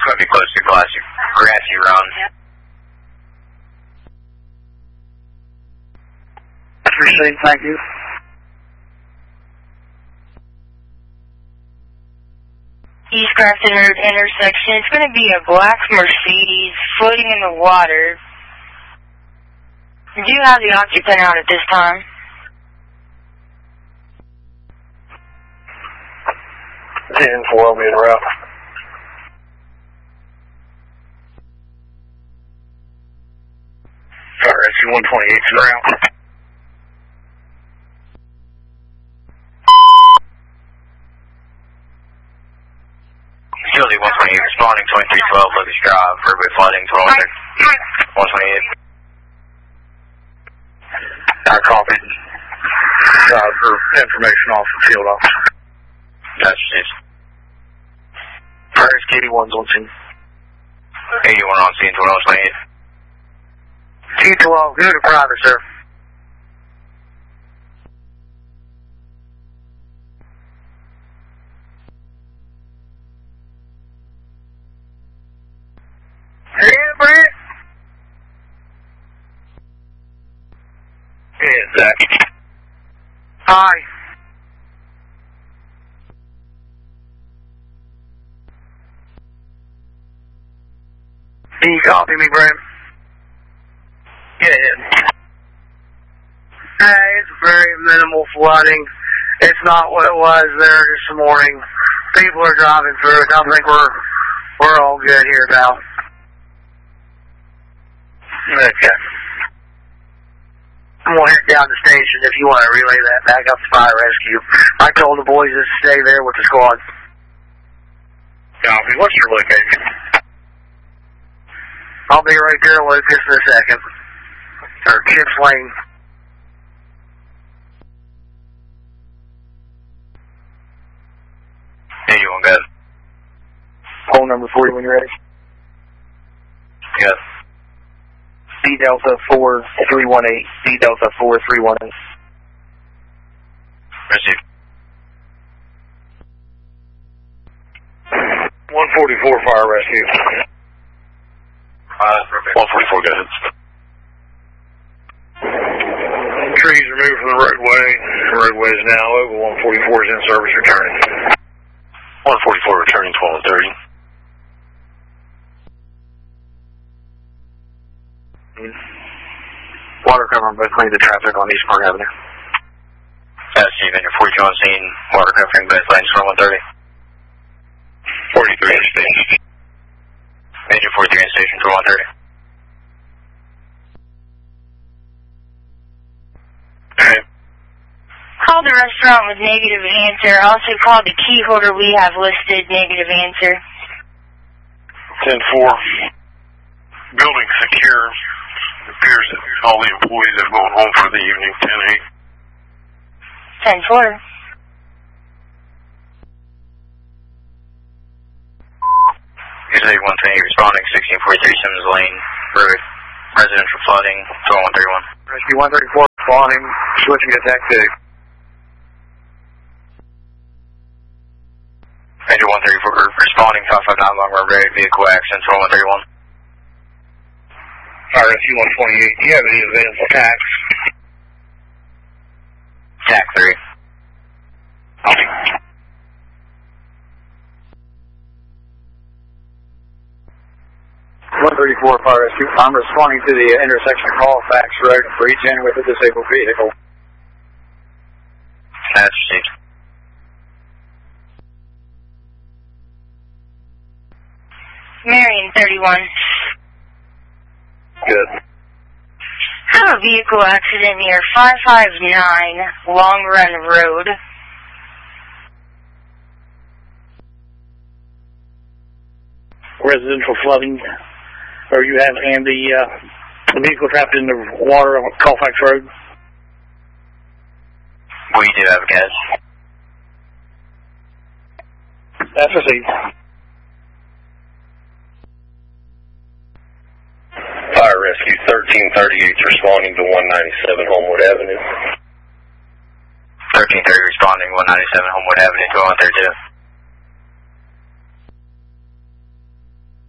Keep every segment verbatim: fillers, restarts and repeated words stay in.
It's going to be close to glassy, grassy run. Received, thank you. East Grafton Road intersection. It's going to be a black Mercedes floating in the water. Do you have the occupant out at this time? ten four, I'll be en route. Fire rescue one twenty-eight to ground. Utility one twenty-eight responding, twenty-three twelve, Lucas Drive, roadway flooding, one twenty-eight. I copied. Uh, for information off the field officer. Gotcha, Chief. Fire rescue eighty-one's on scene. eighty-one on scene, twenty-one twenty-eight. T twelve, good to private, sir. Yeah, Brent. Yeah, Zach. Hi. Can you copy me, Brent? Yeah. Hey, it's very minimal flooding. It's not what it was there this morning. People are driving through it. I think we're we're all good here now. Okay. I'm going to head down the station if you want to relay that back up to fire rescue. I told the boys to stay there with the squad. Copy. What's your location? I'll be right there, Lucas, in a second. Or Chips Lane. eighty-one, good. Phone number for you when you're ready. Good. D Delta four three one eight. D Delta four three one eight. Received. one forty-four fire rescue. Uh, one forty-four, go ahead. Trees removed from the roadway. The roadway is now over. one forty-four is in service returning. one forty-four returning, twelve thirty. Water covering both lanes of traffic on East Park Avenue. That's Steve, and your forty-two on scene, water covering both lanes for one thirty. forty-three in station. Major forty-three in station for one thirty. Okay. Call the restaurant with negative answer. Also call the key holder we have listed, negative answer. ten four. Building secure. It appears that all the employees have gone home for the evening. ten eight. ten four. Utility one twenty-eight responding, sixteen forty-three Simmons Lane, road, residential flooding, one thirty-one. Rescue one thirty-four responding, switching to Tech two. Major one thirty-four responding, five five nine Long Run Road, vehicle accident, one thirty-one. Fire rescue one twenty-eight, do you have any events attacks? T A C three. one thirty-four fire rescue, I'm responding to the intersection of Halifax Road for each end with a disabled vehicle. That's received. Marion thirty-one. Good. Have a vehicle accident near five five nine Long Run Road. Residential flooding, or you have, and the, uh, the vehicle trapped in the water on Colfax Road? We do have a guess. That's received. Fire rescue thirteen thirty-eight responding to one ninety-seven Homewood Avenue. thirteen thirty responding, one ninety-seven Homewood Avenue, one thirty-two.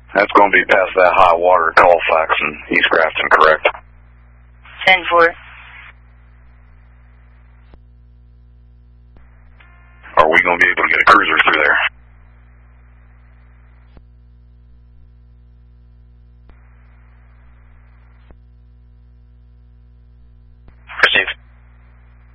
That's going to be past that high water at Colfax and East Grafton, correct? ten four. Are we going to be able to get a cruiser through there?